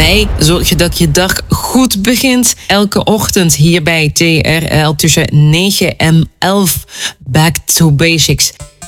Hierbij zorg je dat je dag goed begint. Elke ochtend hier bij TRL tussen 9 en 11. Back to Basics.